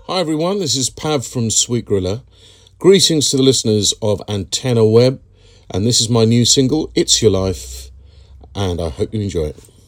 Hi everyone, this is Pav from Sweet Gorilla. Greetings to the listeners of Antenna Web, and this is my new single, It's Your Life, and I hope you enjoy it.